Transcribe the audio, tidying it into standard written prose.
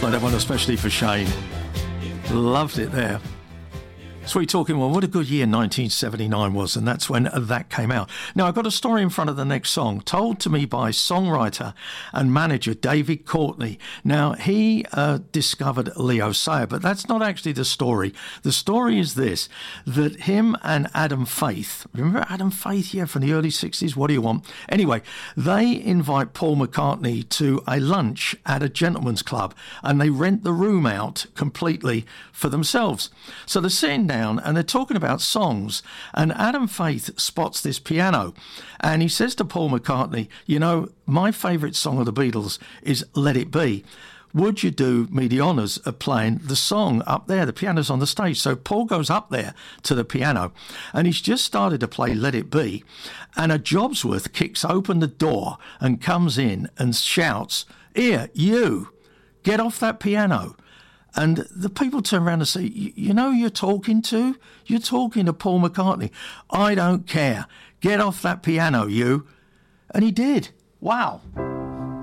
play that one especially for Shane. Loved it there. Sweet Talking World, what a good year 1979 was, and that's when that came out. Now, I've got a story in front of the next song, told to me by songwriter and manager David Courtney. Now, he discovered Leo Sayer, but that's not actually the story. The story is this, that him and Adam Faith, remember Adam Faith, yeah, from the early 60s, What Do You Want? Anyway, they invite Paul McCartney to a lunch at a gentleman's club, and they rent the room out completely for themselves. So they're sitting down and they're talking about songs, and Adam Faith spots this piano and he says to Paul McCartney, you know, my favourite song of the Beatles is Let It Be. Would you do me the honours of playing the song up there? The piano's on the stage. So Paul goes up there to the piano and he's just started to play Let It Be, and a Jobsworth kicks open the door and comes in and shouts, "Here, you, get off that piano." And the people turn around and say, you know who you're talking to? You're talking to Paul McCartney. I don't care. Get off that piano, you. And he did. Wow.